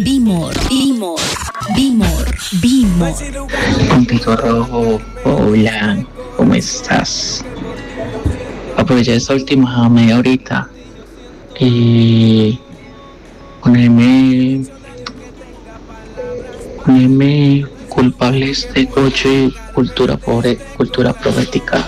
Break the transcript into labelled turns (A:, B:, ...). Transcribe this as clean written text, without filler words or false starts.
A: Bimor.
B: Contigo Rojo, hola, ¿cómo estás? Aprovecha esta última media horita y ponerme culpables de Gocho y cultura pobre, cultura profética.